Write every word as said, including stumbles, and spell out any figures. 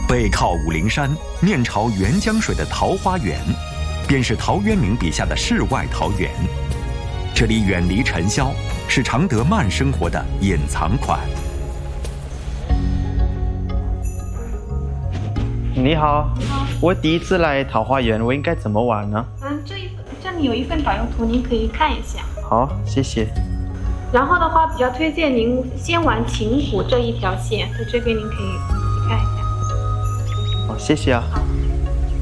背靠武陵山，面朝沅江水的桃花源，便是陶渊明笔下的世外桃源。这里远离尘嚣，是常德慢生活的隐藏款。 你好， 你好， 我第一次来桃花源，我应该怎么玩呢？ 嗯，这一这里有一份导游图，您可以看一下。 好，谢谢。 然后的话，比较推荐您先玩秦浦这一条线，在这边您可以仔细看一下。 好，谢谢啊。 好。